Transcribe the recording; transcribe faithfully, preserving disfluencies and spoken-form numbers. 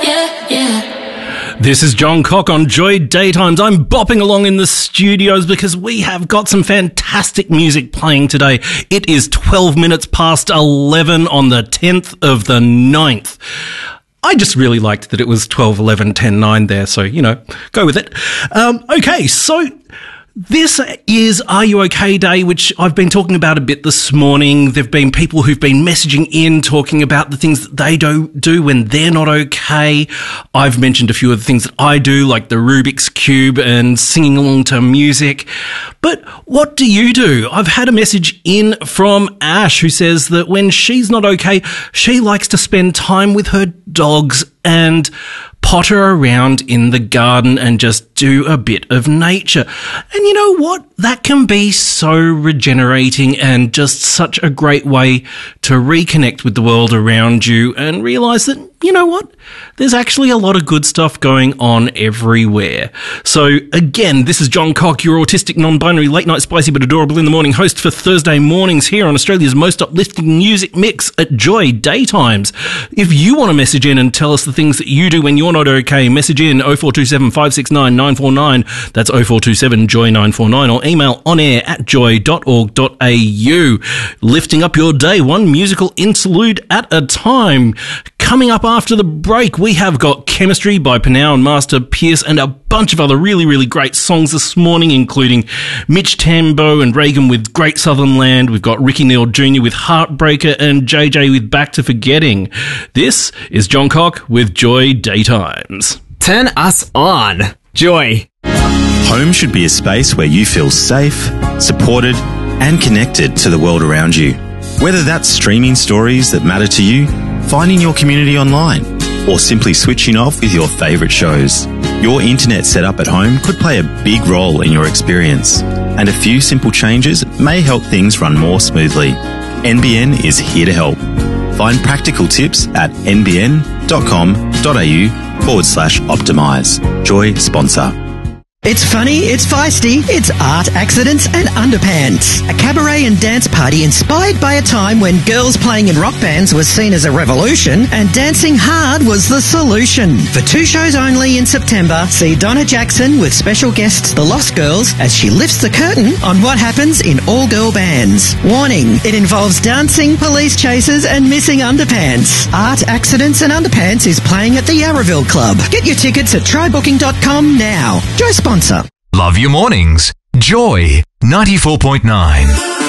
yeah, yeah. This is John Cock on Joy Daytimes. I'm bopping along in the studios because we have got some fantastic music playing today. It is twelve minutes past eleven on the tenth of the ninth. I just really liked that it was twelve, eleven, ten, nine there, so, you know, go with it. Um, okay, so this is Are You OK Day, which I've been talking about a bit this morning. There have been people who've been messaging in talking about the things that they do, do when they're not okay. I've mentioned a few of the things that I do, like the Rubik's Cube and singing along to music. But what do you do? I've had a message in from Ash who says that when she's not okay, she likes to spend time with her dogs and potter around in the garden and just do a bit of nature. And you know what? That can be so regenerating and just such a great way to reconnect with the world around you and realise that, you know what? There's actually a lot of good stuff going on everywhere. So again, this is John Cock, your autistic, non-binary, late night, spicy but adorable in the morning host for Thursday mornings here on Australia's most uplifting music mix at Joy Daytimes. If you want to message in and tell us the things that you do when you're not okay, message in oh four two seven, five six nine, nine four nine. That's oh four two seven, joy nine four nine, or email on air at joy dot org dot a u. Lifting up your day, one musical interlude at a time. Coming up after the break, we have got Chemistry by Panow and Master Pierce and a bunch of other really, really great songs this morning, including Mitch Tambo and Reagan with Great Southern Land. We've got Ricky Neal Junior with Heartbreaker and J J with Back to Forgetting. This is John Cock with Joy Daytimes. Turn us on. Joy. Home should be a space where you feel safe, supported, and connected to the world around you. Whether that's streaming stories that matter to you, finding your community online, or simply switching off with your favourite shows, your internet setup at home could play a big role in your experience, and a few simple changes may help things run more smoothly. N B N is here to help. Find practical tips at n b n dot com dot a u forward slash optimise. Joy sponsor. It's funny, it's feisty, it's art, accidents and underpants. A cabaret and dance party inspired by a time when girls playing in rock bands was seen as a revolution and dancing hard was the solution. For two shows only in September, see Donna Jackson with special guests The Lost Girls as she lifts the curtain on what happens in all-girl bands. Warning, it involves dancing, police chases and missing underpants. Art, Accidents and Underpants is playing at the Yarraville Club. Get your tickets at try booking dot com now. Joy sponsor. Love your mornings. Joy ninety-four point nine.